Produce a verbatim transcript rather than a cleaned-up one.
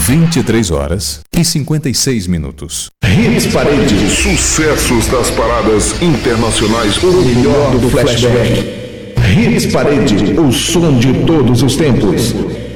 vinte e três horas e cinquenta e seis minutos. Hits Parade. Sucessos das paradas internacionais. O melhor do flashback. Hits Parade, o som de todos os tempos.